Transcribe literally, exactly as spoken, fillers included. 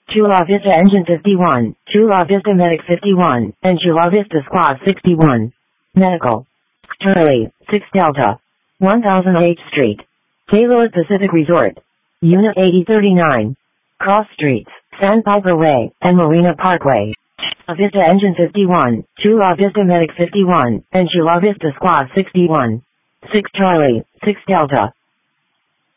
Chula Vista Engine fifty-one, Chula Vista Medic fifty-one, and Chula Vista Squad sixty-one. Medical. Charlie, six Delta. one thousand eighth Street. Gaylord Pacific Resort. Unit eighty thirty-nine. Cross Streets, Sandpiper Way, and Marina Parkway. Chula Vista Engine fifty-one, Chula Vista Medic fifty-one, and Chula Vista Squad sixty-one. six Charlie, six Delta.